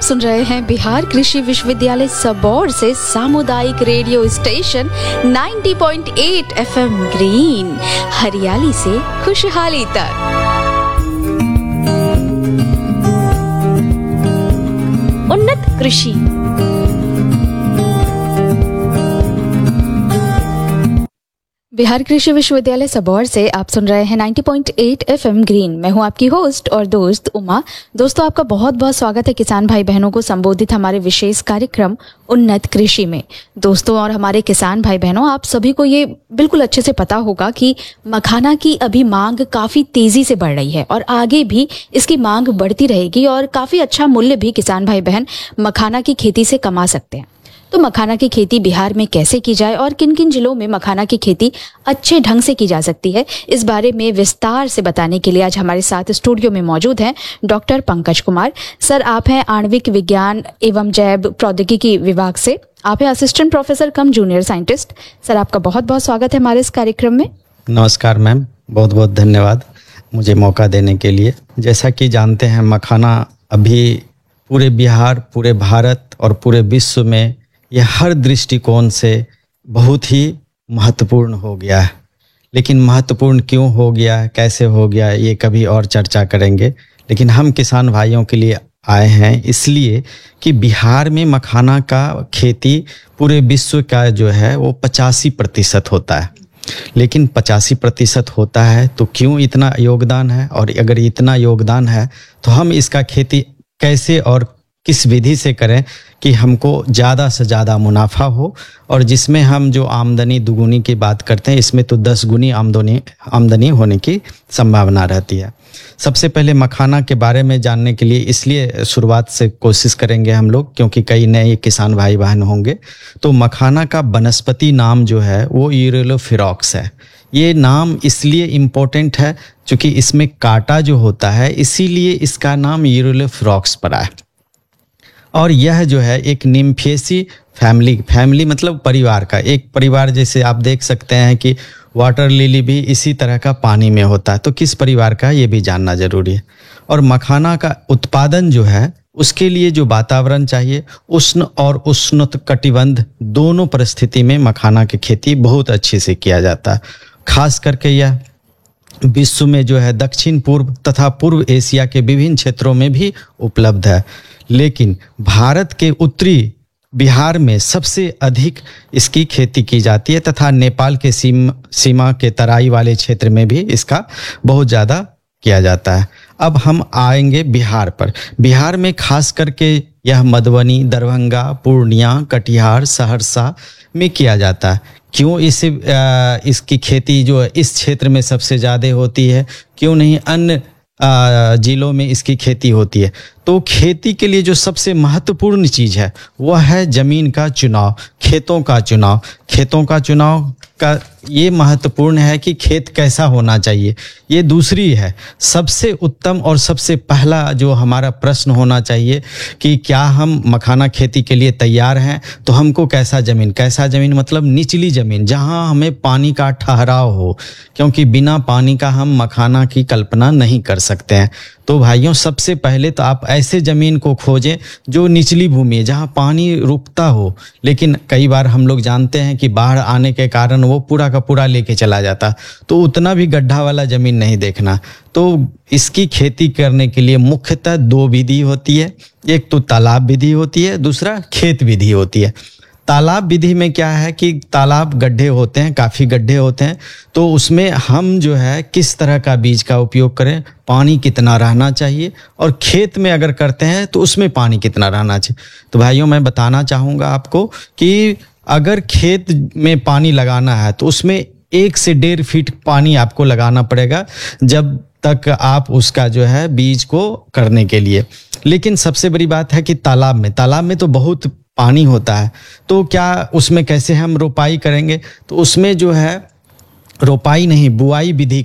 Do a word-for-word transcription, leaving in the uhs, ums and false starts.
सुन रहे हैं बिहार कृषि विश्वविद्यालय सबौर से सामुदायिक रेडियो स्टेशन नब्बे पॉइंट आठ एफएम ग्रीन, हरियाली से खुशहाली तक। उन्नत कृषि। बिहार कृषि विश्वविद्यालय सबौर से आप सुन रहे हैं नब्बे पॉइंट आठ एफएम ग्रीन। मैं हूं आपकी होस्ट और दोस्त उमा। दोस्तों, आपका बहुत बहुत स्वागत है किसान भाई बहनों को संबोधित हमारे विशेष कार्यक्रम उन्नत कृषि में। दोस्तों और हमारे किसान भाई बहनों, आप सभी को ये बिल्कुल अच्छे से पता होगा कि मखाना की अभी मांग काफ़ी तेज़ी से बढ़ रही है और आगे भी इसकी मांग बढ़ती रहेगी और काफ़ी अच्छा मूल्य भी किसान भाई बहन मखाना की खेती से कमा सकते हैं। तो मखाना की खेती बिहार में कैसे की जाए और किन किन जिलों में मखाना की खेती अच्छे ढंग से की जा सकती है, इस बारे में विस्तार से बताने के लिए आज हमारे साथ स्टूडियो में मौजूद हैं डॉक्टर पंकज कुमार सर। आप हैं आणविक विज्ञान एवं जैव प्रौद्योगिकी विभाग से, आप हैं असिस्टेंट प्रोफेसर कम जूनियर साइंटिस्ट। सर, आपका बहुत बहुत स्वागत है हमारे इस कार्यक्रम में। नमस्कार मैम, बहुत बहुत धन्यवाद मुझे मौका देने के लिए। जैसा कि जानते हैं, मखाना अभी पूरे बिहार, पूरे भारत और पूरे विश्व में यह हर दृष्टिकोण से बहुत ही महत्वपूर्ण हो गया है। लेकिन महत्वपूर्ण क्यों हो गया, कैसे हो गया, ये कभी और चर्चा करेंगे। लेकिन हम किसान भाइयों के लिए आए हैं इसलिए कि बिहार में मखाना का खेती पूरे विश्व का जो है वो पचासी प्रतिशत होता है। लेकिन पचासी प्रतिशत होता है तो क्यों इतना योगदान है, और अगर इतना योगदान है तो हम इसका खेती कैसे और किस विधि से करें कि हमको ज़्यादा से ज़्यादा मुनाफा हो, और जिसमें हम जो आमदनी दुगुनी की बात करते हैं इसमें तो दस गुनी आमदनी आमदनी होने की संभावना रहती है। सबसे पहले मखाना के बारे में जानने के लिए इसलिए शुरुआत से कोशिश करेंगे हम लोग, क्योंकि कई नए किसान भाई बहन होंगे। तो मखाना का वनस्पति नाम जो है वो यूरिलोफेरॉक्स है। ये नाम इसलिए इम्पोर्टेंट है क्योंकि इसमें कांटा जो होता है, इसीलिए इसका नाम यूरिलोफेरॉक्स पड़ा है। और यह जो है एक निम्फेसी फैमिली फैमिली मतलब परिवार का एक परिवार, जैसे आप देख सकते हैं कि वाटर लिली भी इसी तरह का पानी में होता है। तो किस परिवार का, ये भी जानना जरूरी है। और मखाना का उत्पादन जो है उसके लिए जो वातावरण चाहिए, उष्ण और उष्णकटिबंध दोनों परिस्थिति में मखाना की खेती बहुत अच्छे से किया जाता है। खास करके यह विश्व में जो है दक्षिण पूर्व तथा पूर्व एशिया के विभिन्न क्षेत्रों में भी उपलब्ध है। लेकिन भारत के उत्तरी बिहार में सबसे अधिक इसकी खेती की जाती है तथा नेपाल के सीम सीमा के तराई वाले क्षेत्र में भी इसका बहुत ज़्यादा किया जाता है। अब हम आएंगे बिहार पर। बिहार में खास करके यह मधुबनी, दरभंगा, पूर्णिया, कटिहार, सहरसा में किया जाता है। क्यों इस इसकी खेती जो इस क्षेत्र में सबसे ज़्यादा होती है, क्यों नहीं अन्य जिलों में इसकी खेती होती है? तो खेती के लिए जो सबसे महत्वपूर्ण चीज़ है वह है ज़मीन का चुनाव, खेतों का चुनाव। खेतों का चुनाव का ये महत्वपूर्ण है कि खेत कैसा होना चाहिए, ये दूसरी है। सबसे उत्तम और सबसे पहला जो हमारा प्रश्न होना चाहिए कि क्या हम मखाना खेती के लिए तैयार हैं, तो हमको कैसा ज़मीन, कैसा ज़मीन मतलब निचली ज़मीन जहां हमें पानी का ठहराव हो, क्योंकि बिना पानी का हम मखाना की कल्पना नहीं कर सकते हैं। तो भाइयों, सबसे पहले तो आप ऐसे ज़मीन को खोजें जो निचली भूमि है, जहाँ पानी रुकता हो। लेकिन कई बार हम लोग जानते हैं कि बाढ़ आने के कारण वो पूरा का पूरा लेके चला जाता, तो उतना भी गड्ढा वाला ज़मीन नहीं देखना। तो इसकी खेती करने के लिए मुख्यतः दो विधि होती है। एक तो तालाब विधि होती है, दूसरा खेत विधि होती है। तालाब विधि में क्या है कि तालाब गड्ढे होते हैं, काफ़ी गड्ढे होते हैं, तो उसमें हम जो है किस तरह का बीज का उपयोग करें, पानी कितना रहना चाहिए, और खेत में अगर करते हैं तो उसमें पानी कितना रहना चाहिए। तो भाइयों, मैं बताना चाहूँगा आपको कि अगर खेत में पानी लगाना है तो उसमें एक से डेढ़ फीट पानी आपको लगाना पड़ेगा जब तक आप उसका जो है बीज को करने के लिए। लेकिन सबसे बड़ी बात है कि तालाब में तालाब में तो बहुत पानी होता है, तो क्या उसमें कैसे हम रोपाई करेंगे? तो उसमें जो है रोपाई नहीं, बुआई विधि